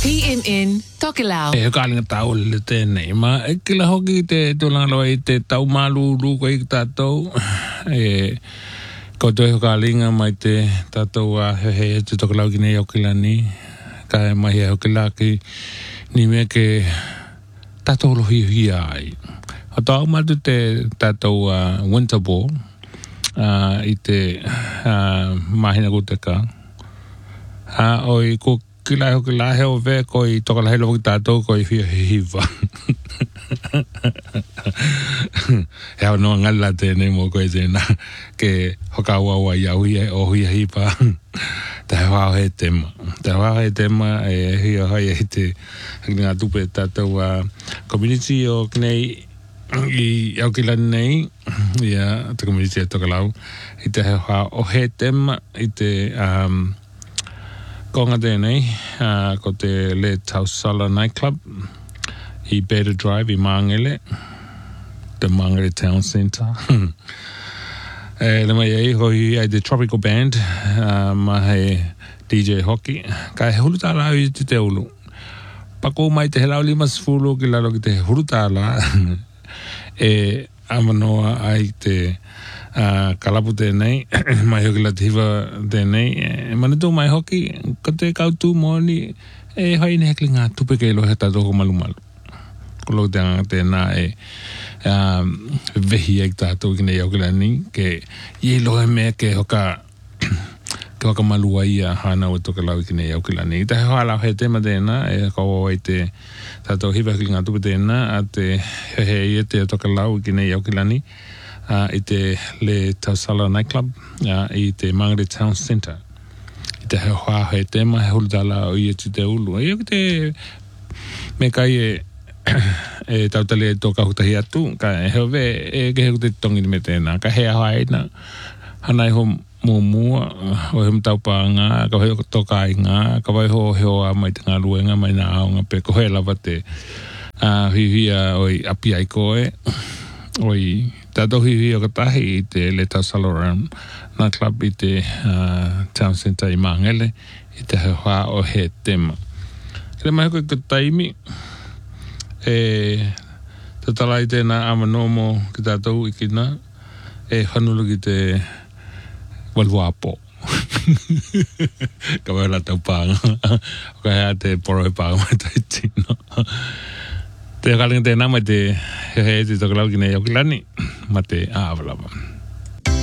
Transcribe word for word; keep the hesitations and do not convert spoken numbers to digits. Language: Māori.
P M N Tokelau. E kalinga tau le tēnei. Ma e kila hoki te tūlanga loa i te tau malu ruko i tātou. E koutou e kalinga mai te tātou a hehe te Tokelau ki nei au kilani. Ka e mai au kilaki ni mea ke tātou lohi hi ai. O tau matu te tātou uh, winter ball uh, i te uh, mahina kuteka. Uh, o i ko kila ho kila he o ve ko i toka lahi loki tātou ko i hia hiva. He au noa ngala tēnei mo koe tēnā ke hoka wawa i au hia o hia hiva. Tā hao he tema. Tā hao he tema e hia hai e te ngā tupe tātou a community o kinei i au kila nei. Ia, te community e Tokelau. I te hao o he tema i te um, konga tēnei, uh, ko te Le Tausala Nightclub i Beta Drive i Māngele, the Māngele Town Centre. e, le mai ei hoi ai The Tropical Band, uh, ma he D J Hockey, ka he hurutala i te te ulu. Pako mai te helau lima sifuru ki lalo ki te hurutala, e amanoa ai te Uh, kalapu tēnei, mai hoki la tiwa tēnei, e manitou mai hoki, ka te kautu mōni, e hai ne hekli ngā tupe kei lohe tātou malu malu. Ko lo te anga tēnā e um, vehi ek tātou ki nei hoki la ni, ke i lohe mea ke hoka, ke hoka malu ai a hana o Tokelau ki nei hoki la ni. I te hoa lau he tema tēnā, e kaua wai te tātou hiwa hekli ngā tupe tēnā, a te he e te Tokelau ki nei hoki la ni. Uh, i te Le Tausala Nightclub, uh, i te Māngere Town Centre. I te hoa he tema, he hulutala o i e te ulu. I o te me kai e, e tautale e tō kahutahi atu, ka e heo ve e ke heu te tongi me tēnā. Ka hea hae na, hanai ho mua mua, o he mtaupanga, ka heo toka i ngā, ka vai ho heo a mai te ngā ruenga, mai nā aonga pe, ko he lava te uh, hihia oi api ai koe, oi tātou hihi o katahi i te Le Tausala Nightclub i te uh, Town Centre i Māngele i te hoa o he tema. Kele mai koe ka taimi e te tala i tēnā amanomo ki tātou i kina e hanulu ki te waluapo. Ka wai la tau pānga. O ka hea te poro he pānga mai tai tino. Te kalinga tēnā mai te he he te Tokelau ki nei au kilani, ma te āwalawa.